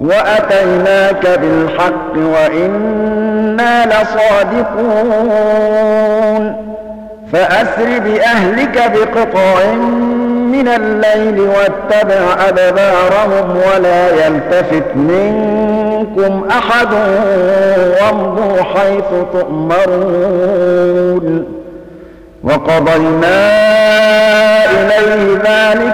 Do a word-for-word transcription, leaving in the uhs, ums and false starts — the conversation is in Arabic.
وأتيناك بالحق وإنا لصادقون فأسر بأهلك بقطع من الليل واتبع أدبارهم ولا يلتفت منكم أحد وامضوا حيث تؤمرون وقضينا إليه ذلك